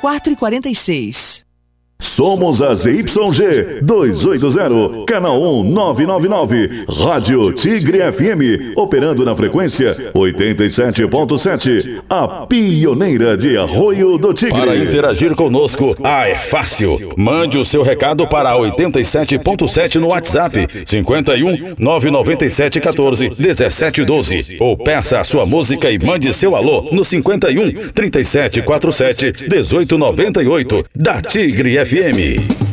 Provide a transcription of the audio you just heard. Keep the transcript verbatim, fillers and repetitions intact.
quatro e quarenta e seis. Somos a Z Y G duzentos e oitenta, canal um nove nove nove, Rádio Tigre F M, operando na frequência oitenta e sete ponto sete, a pioneira de Arroio do Tigre. Para interagir conosco, ah, é fácil. Mande o seu recado para oitenta e sete ponto sete no WhatsApp, cinquenta e um, nove nove sete, quatorze, dezessete, doze. Ou peça a sua música e mande seu alô no cinquenta e um, trinta e sete, quarenta e sete, dezoito, noventa e oito, da Tigre F M.